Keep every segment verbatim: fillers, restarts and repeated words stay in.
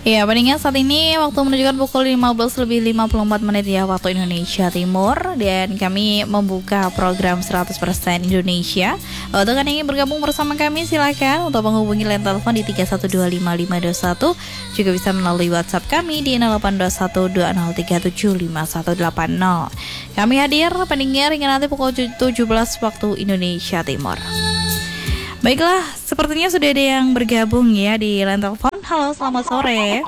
Ya, pendengar, saat ini waktu menunjukkan pukul lima belas lebih lima puluh empat menit ya waktu Indonesia Timur. Dan kami membuka program seratus persen Indonesia. Untuk yang ingin bergabung bersama kami silakan untuk menghubungi line telepon di tiga satu dua lima lima dua satu. Juga bisa melalui WhatsApp kami di nol delapan dua satu dua nol tiga tujuh lima satu delapan nol. Kami hadir pendengar hingga nanti pukul tujuh belas waktu Indonesia Timur. Baiklah, sepertinya sudah ada yang bergabung ya di line telepon. Halo, selamat sore.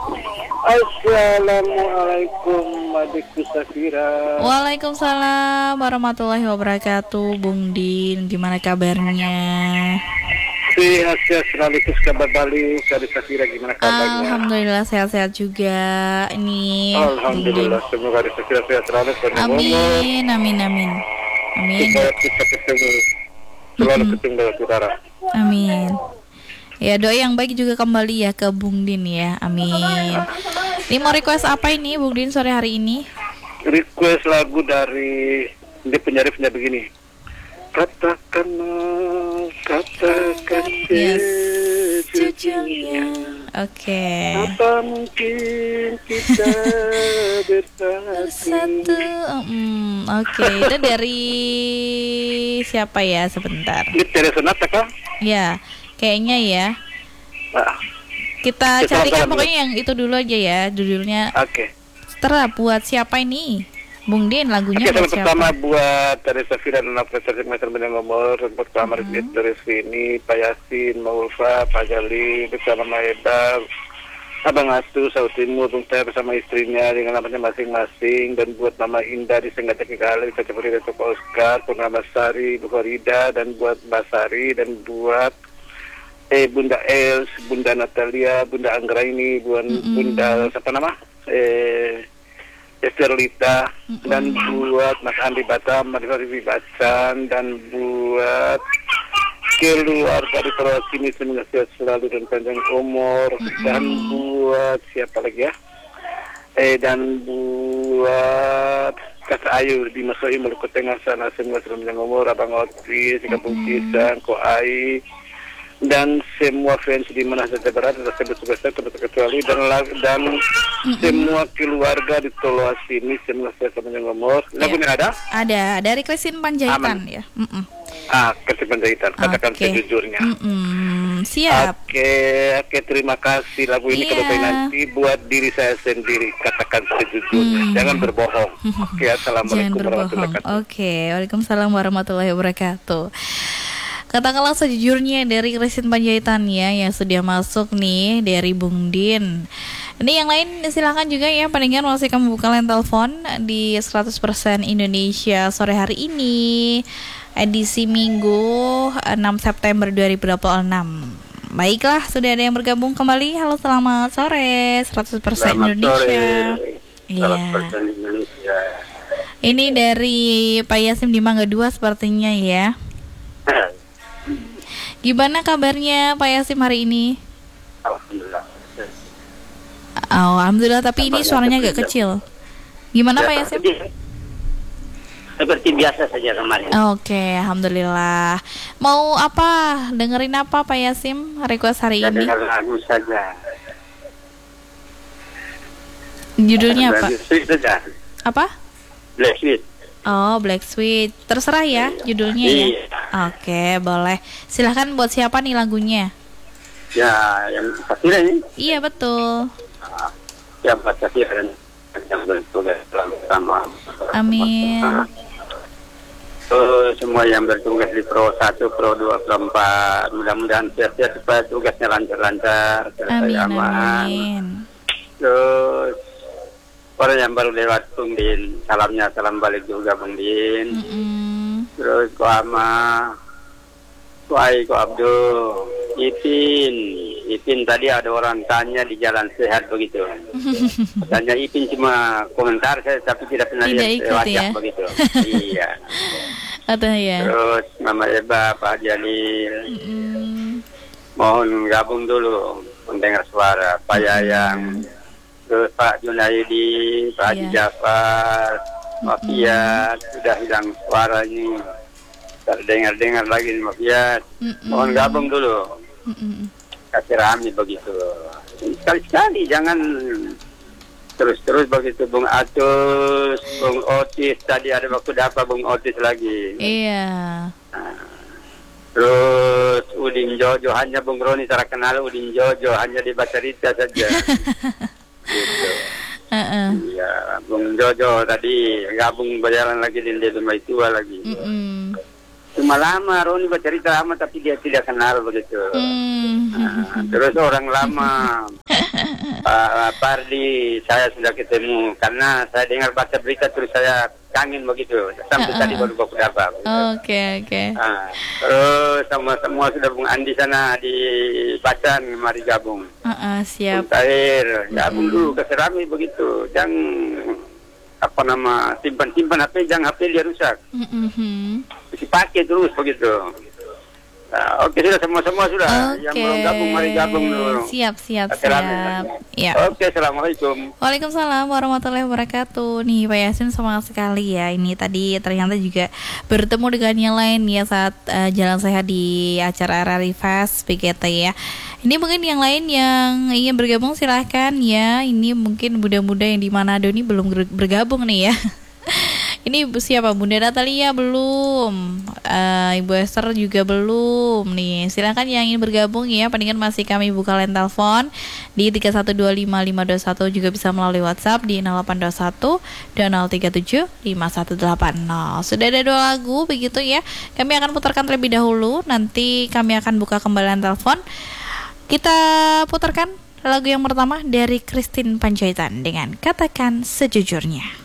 Assalamualaikum adikku Safira. Waalaikumsalam warahmatullahi wabarakatuh. Bung Din, gimana kabarnya? Sehat-sehat selalu, terus kabar balik dari Safira, gimana kabarnya? Alhamdulillah sehat-sehat juga. Ini Alhamdulillah, semoga dari Safira sehat selalu. Amin, amin, amin. Amin. Supaya kita ketemu, selalu Mm-mm. ketemu dengan saudara. Amin. Ya, doa yang baik juga kembali ya ke Bung Din ya. Amin. Ini mau request apa ini Bung Din sore hari ini? Request lagu dari dia penyanyi-penyanyi begini. Katakanlah, katakan Yes. sejujurnya. Oke. Apa mungkin kita bersatu? Satu, mm, oke. Itu dari siapa ya sebentar? Ini Teresa Sonata kah? Ya, kayaknya ya. Nah, Kita Kita carikan salam pokoknya yang itu dulu aja ya. Judulnya oke. Terah buat siapa ini? Bung Din, lagunya Oke, buat salam siapa? pertama buat Teresa Fira dan Apresiasi Meter Benda Ngomor. Salam pertama Mhm. dari sini, Pak Yasin, Maulfa, Pak Jali, bersama Maeda, Abang Atu, Sautimur, Bung Teh bersama istrinya dengan namanya masing-masing. Dan buat Mama Indah di Senggata Kekali, Kata Frida Toko Oscar, Purnama Sari, Bu Farida, dan buat Basari, dan buat eh Bunda Els, Bunda Natalia, Bunda Anggraini, Bunda, Mm-mm. Bunda siapa nama? Eh Esterlita, Mm-mm. dan buat Mas Andi Batam, Mas Rivi Bacan, dan buat keluarga di Pulau sini semoga sehat selalu dan panjang umur. Mm-mm. Dan buat siapa lagi ya? Eh dan buat Kak Ayu di Masoi Maluku Tengah sana semoga selalu panjang umur. Abang Otri, si Kampung Mm-mm. Pisang, Ko Ai, dan semua fans di mana saja berada, tersebut tugasnya terkecuali, dan lag- dan semua keluarga di Toloas ini semua saya panjang umur. Lagunya ada? Ada, dari Christine Panjaitan Aman. ya. Mm-mm. Ah, Ketipan Jahitan, katakan Oke. sejujurnya. Mm-mm. Siap. Oke, oke, terima kasih. Lagu ini Iya. kalau saya nanti buat diri saya sendiri, katakan sejujurnya, Hmm. jangan berbohong. Oke, Jangan assalamualaikum warahmatullahi berbohong. wabarakatuh. Oke, waalaikumsalam warahmatullahi wabarakatuh. Katakanlah sejujurnya dari Christine Panjaitan ya, yang sudah masuk nih dari Bung Din. Ini yang lain silahkan juga ya pendengar, masih kami buka line telepon di seratus persen Indonesia sore hari ini, edisi Minggu enam September dua ribu dua puluh enam. Baiklah, sudah ada yang bergabung kembali. Halo, selamat sore seratus persen Indonesia. Iya. seratus persen Indonesia. Ini dari Pak Yasim di Mangga dua sepertinya ya. Gimana kabarnya Pak Yasim hari ini? Alhamdulillah. Oh, alhamdulillah, tapi ini Kabarnya suaranya agak kecil. kecil. Gimana Pak Yasim? Seperti biasa saja kemarin. Oke, alhamdulillah. Mau apa? Dengerin apa Pak Yasim? Request hari Saya ini? dengar lagu saja. Judulnya apa? Black Sweet saja. Apa? Black Sweet. Oh, Black Sweet. Terserah ya judulnya ya. Iya. Oke, boleh. Silahkan buat siapa nih lagunya? Ya, yang Safira ini. Iya, betul. Ya, buat Safira dan yang bertugas selalu sama. Amin. Uh, semua yang bertugas di Pro satu, Pro dua, Pro empat, mudah-mudahan sehat-sehat supaya tugasnya lancar-lancar, selesai Amin, aman. amin. Terus orang yang baru lewat Bung Din, salamnya salam balik juga Bung Din. Mm-mm. Terus Ko Ama, Ko Ai, Ko Abdul, Ipin, Ipin tadi ada orang tanya di jalan sehat begitu. Tanya Ipin cuma komentar saya tapi tidak pernah Tidak lihat ikut wajah ya? begitu. Iya. Atau ya. Terus Mama Eba, Pak Jalil, Mm-mm. mohon gabung dulu mendengar suara Pak Yayang, terus Pak Junaidi, Pak Haji Iya. Jafar, Pak Fiat, sudah hilang suaranya, terdengar-dengar lagi nih Pak Fiat. Mm-mm. Mohon gabung dulu. Mm-mm. kasih rame begitu. Sekali-sekali jangan terus-terus begitu. Bung Atus, Bung Otis, tadi ada waktu dapat Bung Otis lagi. Iya. Nah, terus Udin Jojo, hanya Bung Roni cara kenal Udin Jojo, hanya dibaca Rita saja. Gitu. Uh-uh. Iya, Bung Jojo tadi gabung berjalan lagi di rumah tua lagi. Mm-mm. Cuma lama Roni bercerita lama tapi dia tidak kenal begitu. Mm. Nah, terus orang lama Pak Pardi saya sudah ketemu karena saya dengar baca berita terus saya kangen begitu sampai uh-uh. tadi baru baku dapat. Oke oke. Nah, terus sama semua sudah Bung Andi sana di Bacan mari gabung. Uh-uh, siap. Air gabung mm. dulu ke Serami begitu. Jangan apa nama simpan-simpan H P, jangan H P dia rusak. Mm-hmm. Dipakai terus begitu. Nah, oke sudah semua-semua sudah. Okay. Yang belum gabung mari gabung dulu. Siap siap Oke, siap. Ya. Oke, assalamualaikum. Waalaikumsalam warahmatullahi wabarakatuh. Nih Pak Yasin semangat sekali ya. Ini tadi ternyata juga bertemu dengan yang lain ya saat uh, jalan sehat di acara Rally Fest P G T ya. Ini mungkin yang lain yang ingin bergabung silahkan ya. Ini mungkin muda-muda yang di Manado ini belum bergabung nih ya. Ini siapa? Bunda Natalia belum, uh, Ibu Esther juga belum nih. Silakan yang ingin bergabung ya. Palingan masih kami buka line telepon di tiga satu dua lima lima dua satu, juga bisa melalui WhatsApp di nol delapan dua satu dua nol tiga tujuh lima satu delapan nol. Sudah ada dua lagu begitu ya. Kami akan putarkan terlebih dahulu. Nanti kami akan buka kembali line telepon. Kita putarkan lagu yang pertama dari Christine Panjaitan dengan Katakan Sejujurnya.